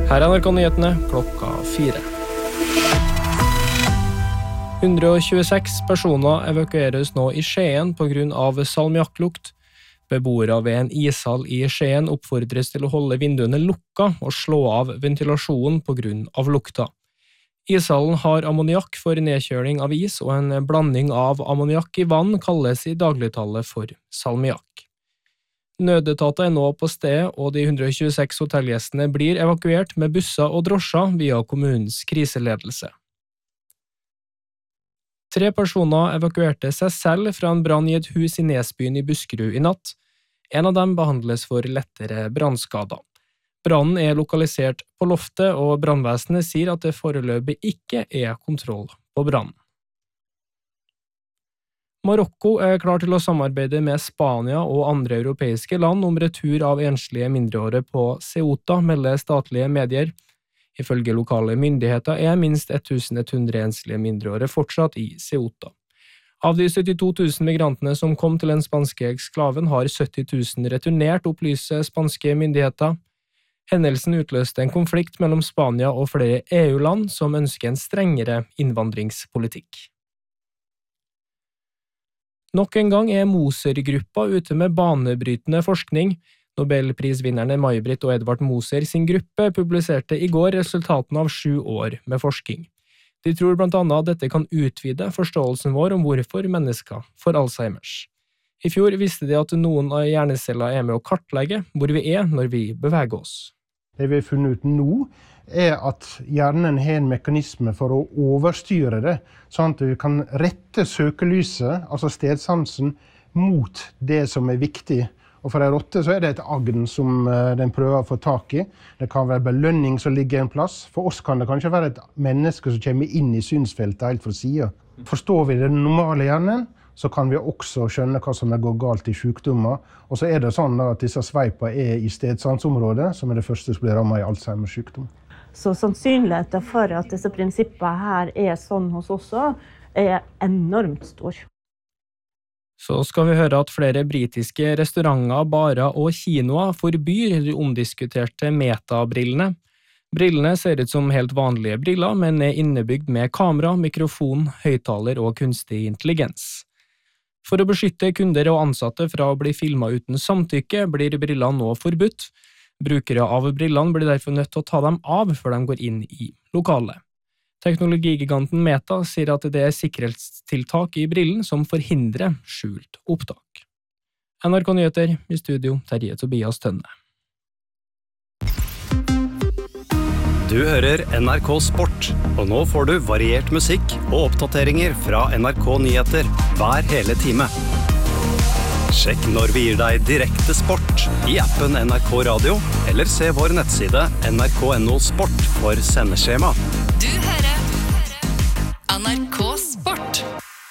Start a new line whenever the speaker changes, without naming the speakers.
Her NRK-nyhetene klokka 4. 126 personer evakueres nå i Skien på grunn av salmiakklukt. Beboere ved en ishall i Skien oppfordres til å holde vinduene lukka og slå av ventilasjonen på grunn av lukta. Ishallen har ammoniakk for nedkjøling av is, og en blanding av ammoniakk i vann kalles i dagligtale for salmiakk. Nødetater er nå på stedet, og de 126 hotellgjestene blir evakuert med busser og drosjer via kommunens kriseledelse. 3 personer evakuerte seg selv fra en brann i et hus i Nesbyen i Buskerud i natt. En av dem behandles for lettere brannskader. Brannen er lokalisert på loftet, og brannvesenet sier at det foreløpig ikke er kontroll på brannen. Marokko er klar til å samarbeide med Spania og andre europeiske land om retur av enslige mindreårige på Ceuta, melder statlige medier. Ifølge lokale myndigheter er minst 1100 enslige mindreårige fortsatt i Ceuta. Av de 72 000 migrantene som kom til den spanske eksklaven, har 70 000 returnert, opplyser spanske myndigheter. Hendelsen utløste en konflikt mellom Spania og flere EU-land som ønsker en strengere innvandringspolitikk. Nok en gang er Moser-gruppa ute med banebrytende forskning. Nobelprisvinnerne May-Britt og Edvard Moser sin gruppe publiserte i går resultatene av 7 år med forskning. De tror blant annet at dette kan utvide forståelsen vår om hvorfor mennesker får Alzheimers. I fjor visste de at noen av hjerneceller er med å kartlegge hvor vi er når vi beveger oss.
Det vi har funnet ut nå er at hjernen har en mekanisme for å overstyre det, sånn at vi kan rette søkelyset, altså stedsansen, mot det som er viktig. Og for en rotte så er det et agn som den prøver å få tak i. Det kan være belønning som ligger en plass. For oss kan det kanskje være et menneske som kommer inn i synsfeltet helt fra siden. Forstår vi den normale hjernen, så kan vi også skjønne hva som går galt i sykdommer. Og så er det sånn at disse sveipene er i stedsansområdet, som er det første som blir rammet i Alzheimers sykdom.
Så sannsynligheten for at disse prinsippene her er sånn hos oss også, er enormt stor.
Så skal vi høre at flere britiske restauranter, barer og kinoer forbyr de omdiskuterte metabrillene. Brillene ser ut som helt vanlige briller, men er innebygd med kamera, mikrofon, høyttaler og kunstig intelligens. For å beskytte kunder og ansatte fra å bli filmet uten samtykke, blir brillene nå forbudt. Brukere av brillene blir derfor nødt til å ta dem av før de går inn i lokalet. Teknologigiganten Meta sier at det er sikkerhetstiltak i brillen som forhindrer skjult opptak. NRK Nyheter, i studio Terje Tobias Tønne.
Du hører NRK Sport, og nå får du variert musikk og oppdateringer fra NRK Nyheter hver hele time. Sjekk når vi gir deg direkte sport i appen NRK Radio, eller se vår nettside nrk.no sport for sendeskjema.
Du hører NRK